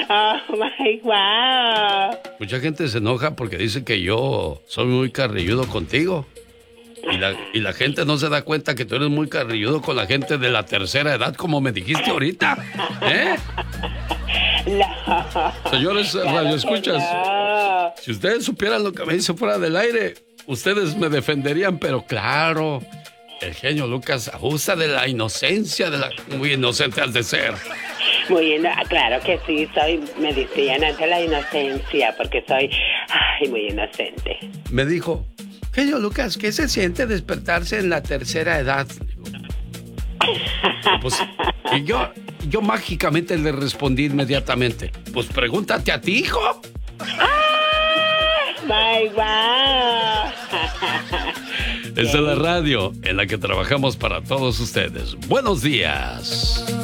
Oh my wow. Mucha gente se enoja porque dice que yo soy muy carrilludo contigo. Y la gente no se da cuenta que tú eres muy carrilludo con la gente de la tercera edad, como me dijiste ahorita. ¿Eh? No. Señores radioescuchas, No. si ustedes supieran lo que me dice fuera del aire, ustedes me defenderían, pero claro, el genio Lucas abusa de la inocencia, muy inocente has de ser. Claro que sí, me decían antes la inocencia, porque soy, muy inocente. Me dijo, genio Lucas, ¿qué se siente despertarse en la tercera edad? Pues, y yo mágicamente le respondí inmediatamente, pues pregúntate a ti, hijo. My wow. Esta es la radio en la que trabajamos para todos ustedes. Buenos días.